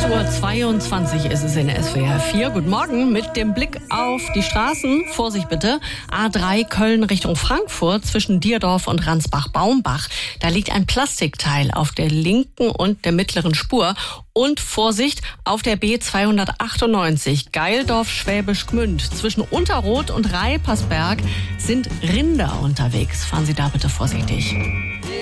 6:22 Uhr ist es in SWR 4. Guten Morgen mit dem Blick auf die Straßen. Vorsicht bitte. A3 Köln Richtung Frankfurt zwischen Dierdorf und Ransbach-Baumbach. Da liegt ein Plastikteil auf der linken und der mittleren Spur. Und Vorsicht auf der B298 Geildorf-Schwäbisch Gmünd. Zwischen Unterroth und Reipersberg sind Rinder unterwegs. Fahren Sie da bitte vorsichtig.